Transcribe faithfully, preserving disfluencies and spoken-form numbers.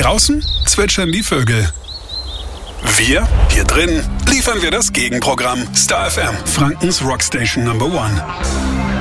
Draußen zwitschern die Vögel. Wir, hier drin, liefern wir das Gegenprogramm. Star F M, Frankens Rockstation Number One.